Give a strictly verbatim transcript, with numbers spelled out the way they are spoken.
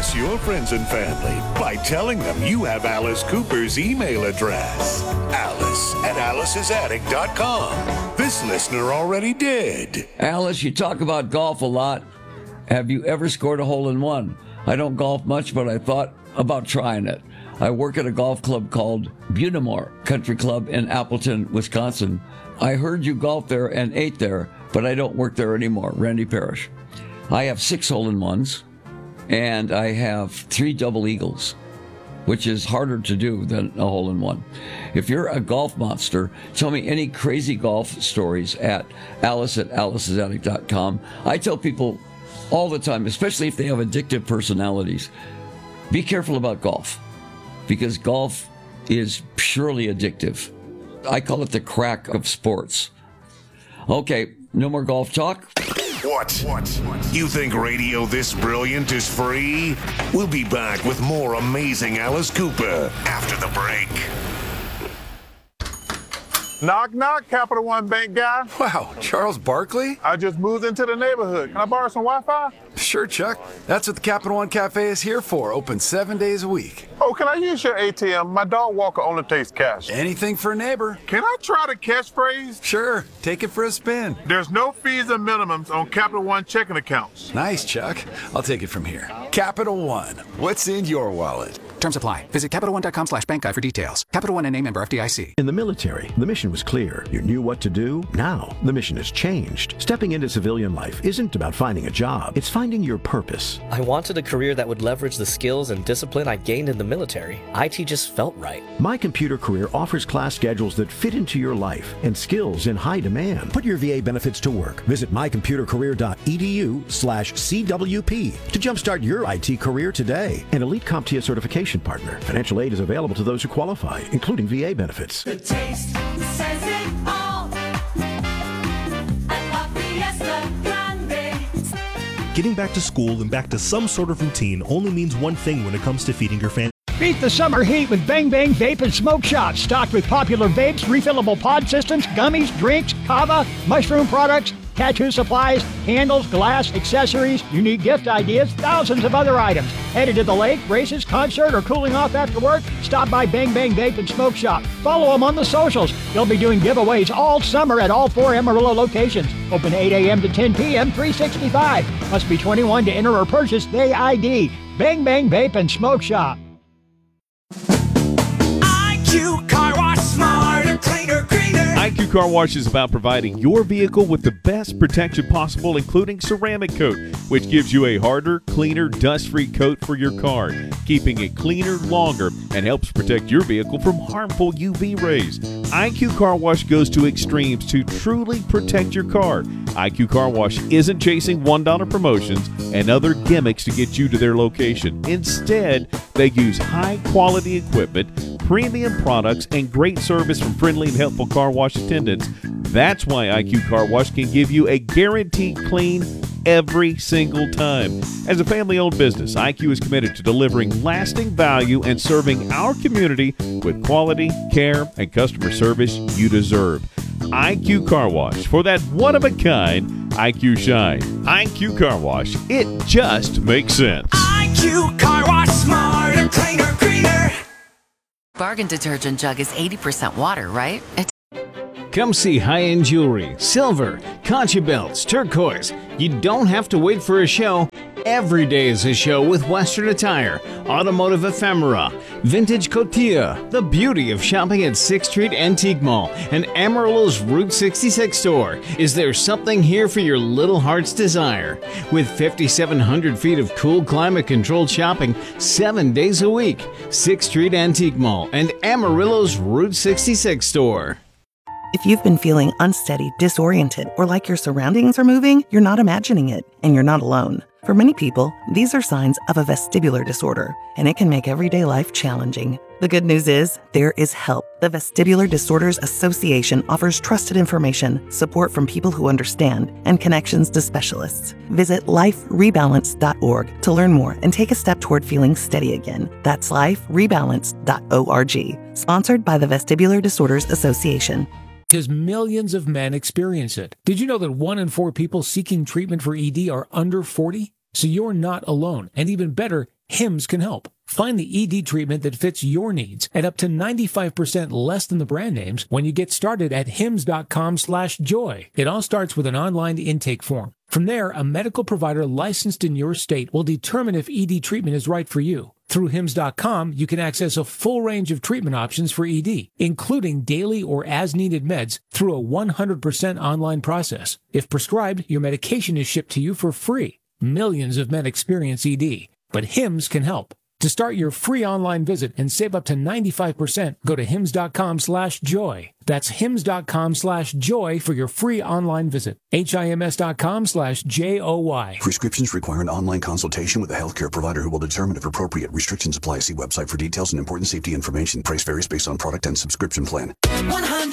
impress your friends and family by telling them you have Alice Cooper's email address. Alice at alice's attic dot com. This listener already did. Alice, you talk about golf a lot. Have you ever scored a hole-in-one? I don't golf much, but I thought about trying it. I work at a golf club called Bunamore Country Club in Appleton, Wisconsin. I heard you golf there and ate there, but I don't work there anymore. Randy Parrish. I have six hole-in-ones, and I have three double eagles, which is harder to do than a hole-in-one. If you're a golf monster, tell me any crazy golf stories at alice at alice's attic dot com. I tell people all the time, especially if they have addictive personalities, be careful about golf, because golf is purely addictive. I call it the crack of sports. Okay, no more golf talk. What? What? You think radio this brilliant is free? We'll be back with more amazing Alice Cooper after the break. Knock, knock, Capital One Bank guy. Wow, Charles Barkley? I just moved into the neighborhood. Can I borrow some Wi-Fi? Sure, Chuck. That's what the Capital One Cafe is here for. Open seven days a week. Oh, can I use your A T M? My dog walker only takes cash. Anything for a neighbor. Can I try the catchphrase? Sure. Take it for a spin. There's no fees and minimums on Capital One checking accounts. Nice, Chuck. I'll take it from here. Capital One. What's in your wallet? Terms apply. Visit Capital One dot com slash bank guide for details. Capital One N A member F D I C. In the military, the mission was clear. You knew what to do. Now, the mission has changed. Stepping into civilian life isn't about finding a job. It's finding your purpose. I wanted a career that would leverage the skills and discipline I gained in the military. I T just felt right. My Computer Career offers class schedules that fit into your life and skills in high demand. Put your V A benefits to work. Visit my computer career dot e d u slash C W P to jumpstart your I T career today. An Elite CompTIA certification partner. Financial aid is available to those who qualify, including V A benefits. The taste says it all. I love Fiesta Grande. Getting back to school and back to some sort of routine only means one thing when it comes to feeding your family. Beat the summer heat with Bang Bang Vape and Smoke Shop. Stocked with popular vapes, refillable pod systems, gummies, drinks, kava, mushroom products, tattoo supplies, candles, glass, accessories, unique gift ideas, thousands of other items. Headed to the lake, races, concert, or cooling off after work? Stop by Bang Bang Vape and Smoke Shop. Follow them on the socials. They'll be doing giveaways all summer at all four Amarillo locations. Open eight a.m. to ten p.m., three sixty-five. Must be twenty-one to enter or purchase Day I D. Bang Bang Vape and Smoke Shop. I Q Car Wash, smarter, cleaner, greener. I Q Car Wash is about providing your vehicle with the best protection possible, including ceramic coat, which gives you a harder, cleaner, dust-free coat for your car, keeping it cleaner longer and helps protect your vehicle from harmful U V rays. I Q Car Wash goes to extremes to truly protect your car. I Q Car Wash isn't chasing one dollar promotions and other gimmicks to get you to their location. Instead, they use high-quality equipment, premium products, and great service from friendly and helpful car wash attendants. That's why I Q Car Wash can give you a guaranteed clean every single time. As a family-owned business, I Q is committed to delivering lasting value and serving our community with quality, care, and customer service you deserve. I Q Car Wash, for that one-of-a-kind I Q shine. I Q Car Wash, it just makes sense. I Q Car Wash, smarter, cleaner, greener. Bargain detergent jug is eighty percent water, right? It's Come see high-end jewelry, silver, concha belts, turquoise. You don't have to wait for a show. Every day is a show with Western attire, automotive ephemera, vintage cotilla, the beauty of shopping at sixth Street Antique Mall and Amarillo's Route sixty-six store. Is there something here for your little heart's desire? With fifty-seven hundred feet of cool climate-controlled shopping seven days a week, sixth Street Antique Mall and Amarillo's Route sixty-six store. If you've been feeling unsteady, disoriented, or like your surroundings are moving, you're not imagining it, and you're not alone. For many people, these are signs of a vestibular disorder, and it can make everyday life challenging. The good news is, there is help. The Vestibular Disorders Association offers trusted information, support from people who understand, and connections to specialists. Visit life rebalance dot org to learn more and take a step toward feeling steady again. That's life rebalance dot org. Sponsored by the Vestibular Disorders Association. Because millions of men experience it. Did you know that one in four people seeking treatment for E D are under forty? So you're not alone. And even better, Hims can help. Find the E D treatment that fits your needs at up to ninety-five percent less than the brand names when you get started at hims.com slash joy. It all starts with an online intake form. From there, a medical provider licensed in your state will determine if E D treatment is right for you. Through hims dot com, you can access a full range of treatment options for E D, including daily or as-needed meds through a one hundred percent online process. If prescribed, your medication is shipped to you for free. Millions of men experience E D, but Hims can help. To start your free online visit and save up to ninety-five percent, go to hims.com slash joy. That's hims.com slash joy for your free online visit. hims.com slash J O Y. Prescriptions require an online consultation with a healthcare provider who will determine if appropriate. Restrictions apply. See website for details and important safety information. Price varies based on product and subscription plan. one hundred